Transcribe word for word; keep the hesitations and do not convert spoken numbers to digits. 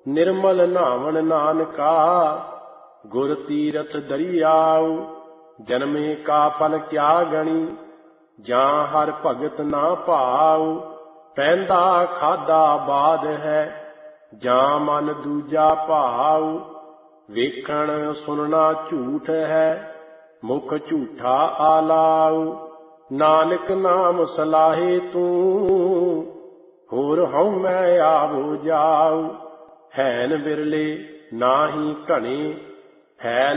निर्मल नावन नानका गुर तीरथ दरियाऊ। जन्मे का फल क्या गणी जां हर भगत ना भाऊ। पैंदा खादा बाद है जां मन दूजा भाऊ। वेखण सुनना झूठ है मुख झूठा आलाऊ। नानक नाम सलाहे तू होर हऊँ मैं आवो जाऊ। हैन बिरले नाही घने है